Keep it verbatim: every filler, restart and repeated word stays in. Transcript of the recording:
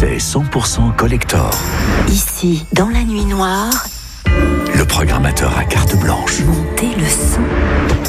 fait cent pour cent collector. Ici, dans la nuit noire, Le programmateur à carte blanche. montez le son.